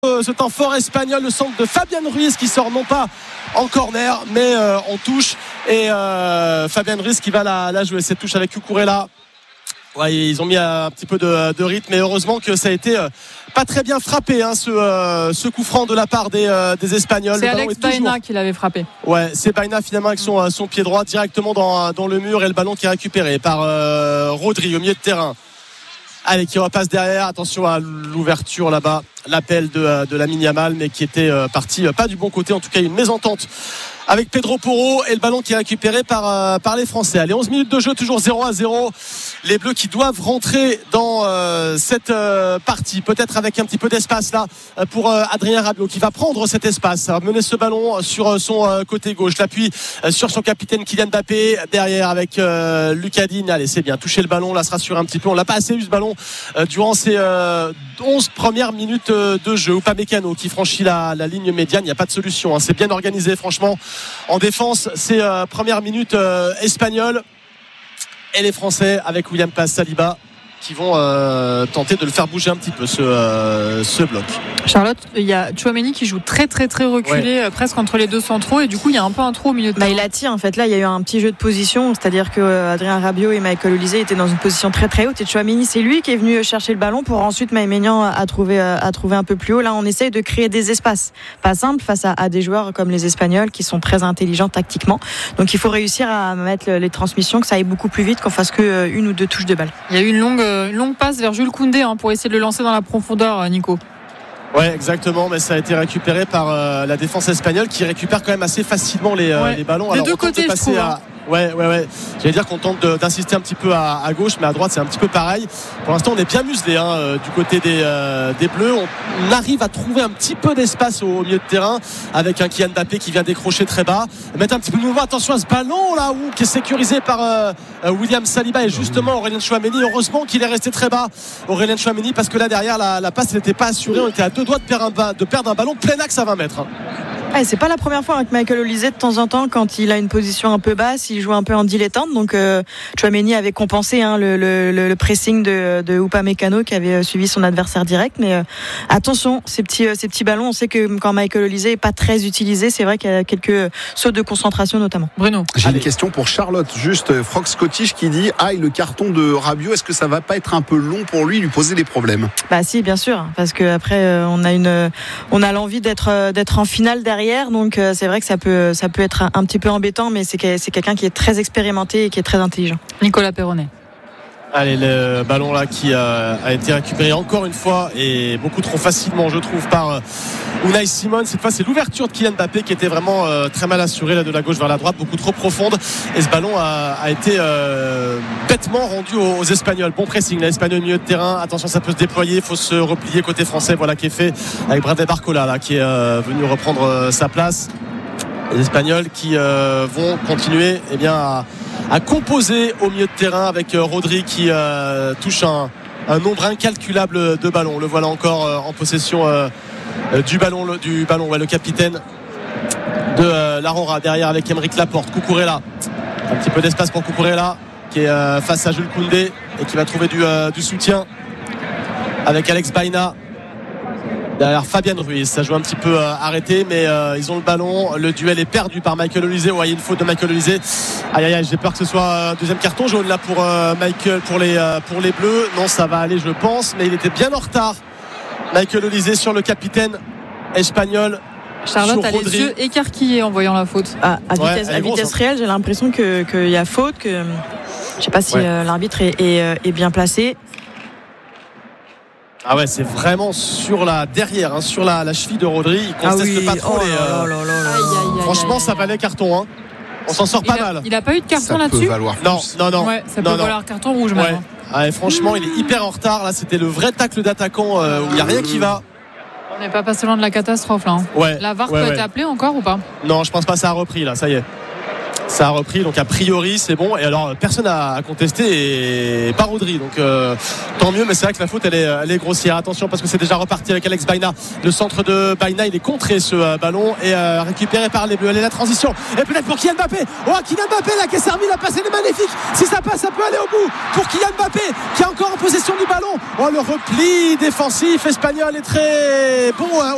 Ce temps fort espagnol, le centre de Fabian Ruiz qui sort non pas en corner mais en touche, et Fabian Ruiz qui va la jouer cette touche avec Cucurella. Ouais, ils ont mis un petit peu de rythme, mais heureusement que ça a été pas très bien frappé, hein, ce coup franc de la part des Espagnols. C'est Alex Baena qui l'avait frappé. Ouais, c'est Baena finalement avec son pied droit directement dans le mur, et le ballon qui est récupéré par Rodri au milieu de terrain. Allez, qui repasse derrière. Attention à l'ouverture là-bas, l'appel de Lamine Yamal, mais qui était parti pas du bon côté, en tout cas une mésentente avec Pedro Porro, et le ballon qui est récupéré par les Français. Allez, 11 minutes de jeu, toujours 0-0. Les Bleus qui doivent rentrer dans cette partie, peut-être avec un petit peu d'espace là pour Adrien Rabiot, qui va prendre cet espace, mener ce ballon sur son côté gauche, l'appui sur son capitaine Kylian Mbappé, derrière avec Lucas Digne. Allez, c'est bien, toucher le ballon là, se rassurer un petit peu. On l'a pas assez eu ce ballon durant ces 11 premières minutes de jeu. Upamecano qui franchit la ligne médiane, il n'y a pas de solution, hein. C'est bien organisé franchement en défense, ces premières minutes espagnoles, et les Français avec William Saliba qui vont tenter de le faire bouger un petit peu ce bloc. Charlotte, il y a Tchouaméni qui joue très très très reculé, presque entre les deux centraux, et du coup il y a un peu un trou au milieu de terrain. Il attire en fait. Là il y a eu un petit jeu de position, c'est-à-dire que Adrien Rabiot et Michael Olise étaient dans une position très très haute, et Tchouaméni c'est lui qui est venu chercher le ballon pour ensuite Maïmenian a trouvé un peu plus haut. Là on essaye de créer des espaces, pas simple face à des joueurs comme les Espagnols qui sont très intelligents tactiquement, donc il faut réussir à mettre les transmissions, que ça aille beaucoup plus vite, qu'on fasse que une ou deux touches de balle. Il y a eu une longue passe vers Jules Koundé, hein, pour essayer de le lancer dans la profondeur, Nico. Ouais, exactement, mais ça a été récupéré par la défense espagnole, qui récupère quand même assez facilement les ballons. Des deux côtés, je trouve. Ouais. J'allais dire qu'on tente d'insister un petit peu à gauche, mais à droite c'est un petit peu pareil. Pour l'instant on est bien muselé, hein, du côté des Bleus. On arrive à trouver un petit peu d'espace au milieu de terrain avec un Kylian Mbappé qui vient décrocher très bas, mettre un petit peu de mouvement. Attention à ce ballon là qui est sécurisé par William Saliba, et justement Aurélien Tchouaméni. Heureusement qu'il est resté très bas, Aurélien Tchouaméni, parce que là derrière la passe n'était pas assurée. On était à deux doigts de perdre un ballon plein axe à 20 mètres. C'est pas la première fois que Michael Olise, de temps en temps, quand il a une position un peu basse, il joue un peu en dilettante. Donc Tchouaméni avait compensé, hein, le pressing de Upamecano qui avait suivi son adversaire direct. Mais attention, ces petits ballons, on sait que quand Michael Olise est pas très utilisé, c'est vrai qu'il y a quelques sauts de concentration notamment. Bruno, j'ai une question pour Charlotte. Juste Frog Scottish qui dit le carton de Rabiot, est-ce que ça va pas être un peu long pour lui poser des problèmes? Bah si, bien sûr, parce que après on a l'envie d'être en finale derrière. Donc c'est vrai que ça peut être un petit peu embêtant, mais c'est quelqu'un qui est très expérimenté et qui est très intelligent. Nicolas Perronnet. Allez, le ballon là qui a été récupéré encore une fois, et beaucoup trop facilement je trouve par Unai Simon. Cette fois c'est l'ouverture de Kylian Mbappé qui était vraiment très mal assurée là, de la gauche vers la droite, beaucoup trop profonde, et ce ballon a été bêtement rendu aux Espagnols. Bon pressing, l'Espagnol au milieu de terrain, attention ça peut se déployer, il faut se replier côté français, voilà qui est fait avec Bradley Barcola là, qui est venu reprendre sa place. Les Espagnols qui vont continuer à composer au milieu de terrain avec Rodri qui touche un nombre incalculable de ballons. Le voilà encore en possession du ballon, le capitaine de l'Aurora, derrière avec Aymeric Laporte. Cucurella, un petit peu d'espace pour Cucurella qui est face à Jules Koundé et qui va trouver du soutien avec Alex Baena. Derrière Fabian Ruiz, ça joue un petit peu arrêté, mais ils ont le ballon. Le duel est perdu par Michael Olise. Il y a une faute de Michael Olise. Aïe, j'ai peur que ce soit un deuxième carton jaune là pour Michael, pour les Bleus. Non, ça va aller, je pense, mais il était bien en retard, Michael Olise, sur le capitaine espagnol. Charlotte a les yeux écarquillés en voyant la faute. À vitesse réelle, j'ai l'impression qu'il y a faute, que je sais pas si l'arbitre est bien placé. Ah ouais, c'est vraiment sur derrière, hein, sur la cheville de Rodri. Il conteste pas trop franchement, ça valait carton, hein. On s'en sort pas mal. Il a pas eu de carton là-dessus. Non. Ouais, ça peut valoir carton rouge maintenant. Ouais, franchement, il est hyper en retard. Là, c'était le vrai tacle d'attaquant où il n'y a rien qui va. On n'est pas passé loin de la catastrophe là. Ouais. La VAR peut être appelée encore ou pas? Non, je pense pas. Ça a repris là. Ça y est. Ça a repris, donc a priori c'est bon. Et alors personne n'a contesté, et pas Rodri, donc tant mieux. Mais c'est vrai que la faute elle est grossière. Attention, parce que c'est déjà reparti avec Alex Baena. Le centre de Baena, il est contré ce ballon et récupéré par les Bleus. Elle est la transition, et peut-être pour Kylian Mbappé. Kylian Mbappé là qui est servi, la passe elle est magnifique. Si ça passe, ça peut aller au bout pour Kylian Mbappé qui est encore en possession du ballon. Le repli défensif espagnol est très bon, hein.